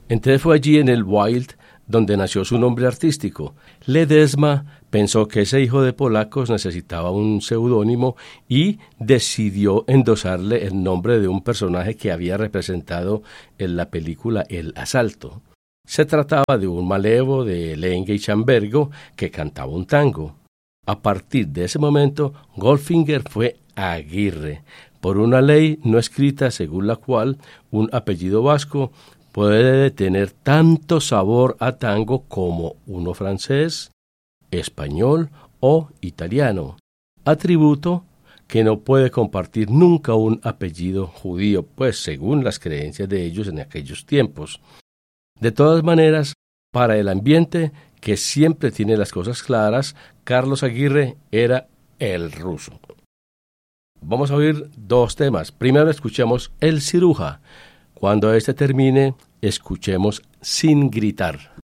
Entonces fue allí en el Wild donde nació su nombre artístico. Ledesma pensó que ese hijo de polacos necesitaba un seudónimo y decidió endosarle el nombre de un personaje que había representado en la película El Asalto. Se trataba de un malevo de Lengue y Chambergo que cantaba un tango. A partir de ese momento, Goldfinger fue Aguirre, por una ley no escrita según la cual un apellido vasco puede tener tanto sabor a tango como uno francés, español o italiano, atributo que no puede compartir nunca un apellido judío, pues según las creencias de ellos en aquellos tiempos. De todas maneras, para el ambiente que siempre tiene las cosas claras, Carlos Aguirre era el ruso. Vamos a oír dos temas. Primero escuchemos El Ciruja. Cuando este termine, escuchemos Sin Gritar.